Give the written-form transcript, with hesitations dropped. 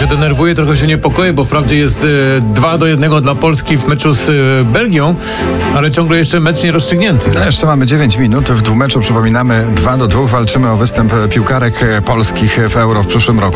się denerwuję, trochę się niepokoję, bo wprawdzie jest 2-1 dla Polski w meczu z Belgią, ale ciągle jeszcze mecz nie rozstrzygnięty. No jeszcze mamy 9 minut. W dwumeczu, przypominamy, 2-2 walczymy o występ piłkarek polskich w Euro w przyszłym roku.